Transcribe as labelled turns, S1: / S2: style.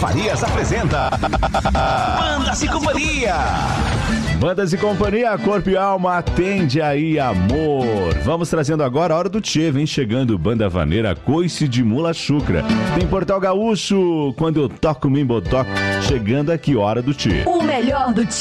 S1: Farias apresenta Bandas e Companhia.
S2: Bandas e Companhia, Corpo e Alma, atende aí, amor. Vamos trazendo agora a hora do Tchê. Vem chegando Banda Vaneira, Coice de Mula Chucra. Tem Portal Gaúcho, quando eu toco me embotoco. Chegando aqui, hora do Tchê.
S3: O melhor do Tchê.